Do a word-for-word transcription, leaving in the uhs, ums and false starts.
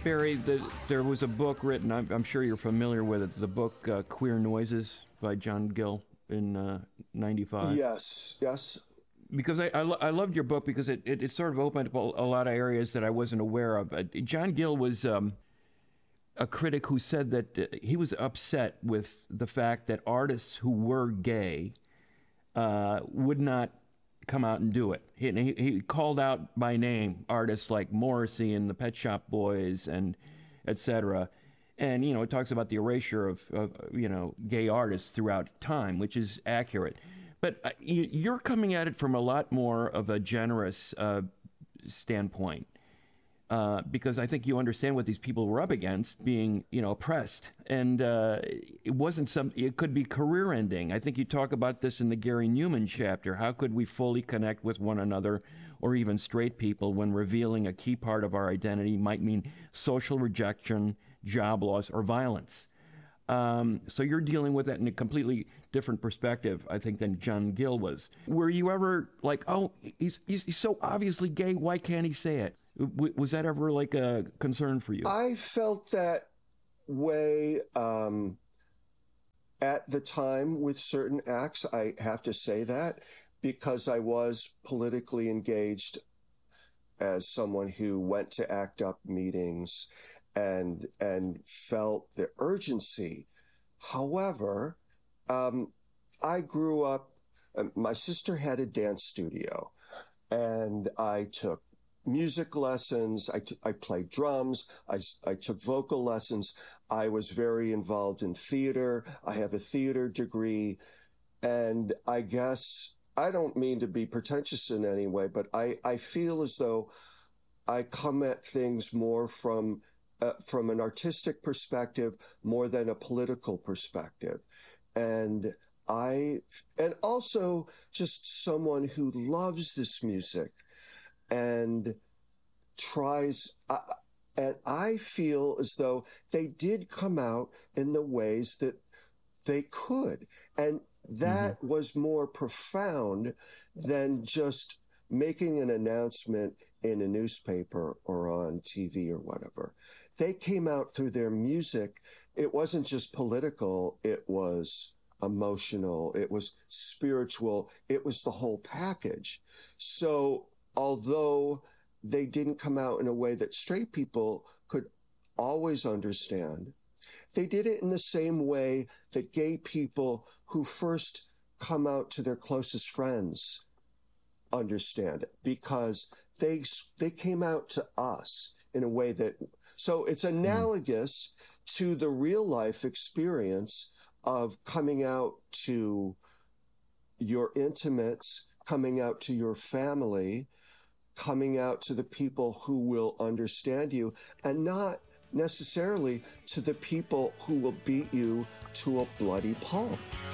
Barry, the, there was a book written, I'm, I'm sure you're familiar with it, the book uh, Queer Noises by John Gill in uh, ninety-five. Yes, yes. Because I, I, lo- I loved your book because it, it, it sort of opened up a, a lot of areas that I wasn't aware of. Uh, John Gill was um, a critic who said that uh, he was upset with the fact that artists who were gay uh, would not come out and do it. He, he, he called out by name artists like Morrissey and the Pet Shop Boys and et cetera. And, you know, it talks about the erasure of, of you know, gay artists throughout time, which is accurate. But uh, you, you're coming at it from a lot more of a generous uh, standpoint. Uh, because I think you understand what these people were up against, being, you know, oppressed. And uh, it wasn't some, it could be career ending. I think you talk about this in the Gary Newman chapter. How could we fully connect with one another or even straight people when revealing a key part of our identity might mean social rejection, job loss, or violence? Um, so you're dealing with that in a completely different perspective, I think, than John Gill was. Were you ever like, oh, he's, he's, he's so obviously gay, why can't he say it? Was that ever like a concern for you? I felt that way um, at the time with certain acts. I have to say that because I was politically engaged as someone who went to ACT UP meetings and and felt the urgency. However, um, I grew up, uh, my sister had a dance studio, and I took music lessons. I, t- I played drums. I, I took vocal lessons. I was very involved in theater. I have a theater degree. And I guess, I don't mean to be pretentious in any way, but I, I feel as though I come at things more from uh, from an artistic perspective more than a political perspective. And I, and also just someone who loves this music and tries, uh, and I feel as though they did come out in the ways that they could. And that mm-hmm. was more profound than just making an announcement in a newspaper or on T V or whatever. They came out through their music. It wasn't just political, it was emotional, it was spiritual, it was the whole package. So although they didn't come out in a way that straight people could always understand, they did it in the same way that gay people who first come out to their closest friends understand it, because they they came out to us in a way that, so it's analogous mm. to the real life experience of coming out to your intimates, coming out to your family, coming out to the people who will understand you, and not necessarily to the people who will beat you to a bloody pulp.